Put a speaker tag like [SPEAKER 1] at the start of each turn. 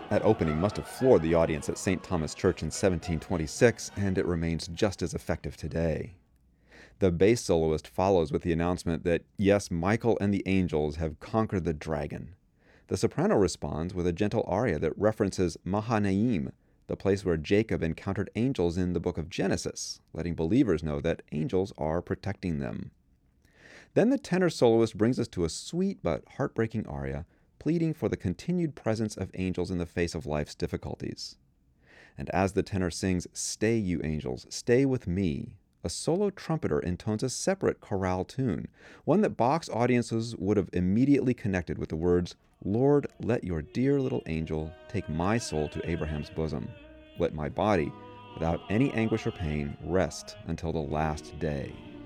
[SPEAKER 1] That opening must have floored the audience at St. Thomas Church in 1726, and it remains just as effective today. The bass soloist follows with the announcement that, yes, Michael and the angels have conquered the dragon. The soprano responds with a gentle aria that references Mahanaim, the place where Jacob encountered angels in the book of Genesis, letting believers know that angels are protecting them. Then the tenor soloist brings us to a sweet but heartbreaking aria, pleading for the continued presence of angels in the face of life's difficulties. And as the tenor sings, "Stay, you angels, stay with me," a solo trumpeter intones a separate chorale tune, one that Bach's audiences would have immediately connected with the words, "Lord, let your dear little angel take my soul to Abraham's bosom. Let my body, without any anguish or pain, rest until the last day."